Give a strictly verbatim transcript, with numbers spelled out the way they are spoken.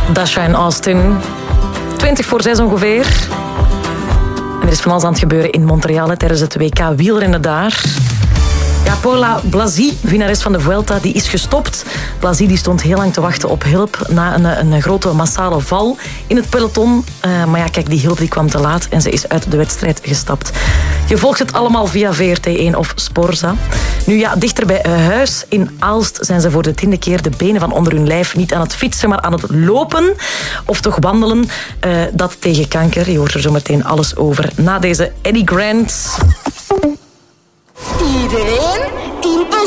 Dasha en Austin. twintig voor zes ongeveer. En er is van alles aan het gebeuren in Montreal hè, tijdens het W K wielrennen daar. Ja, Paula Blasi, winnares van de Vuelta, die is gestopt. Blasi die stond heel lang te wachten op hulp na een, een grote massale val in het peloton. Uh, maar ja, kijk, die hulp die kwam te laat en ze is uit de wedstrijd gestapt. Je volgt het allemaal via V R T één of Sporza. Nu ja, dichter bij huis in Aalst zijn ze voor de tiende keer de benen van onder hun lijf niet aan het fietsen, maar aan het lopen of toch wandelen. Uh, dat tegen kanker. Je hoort er zo meteen alles over na deze Eddie Grant. Iedereen in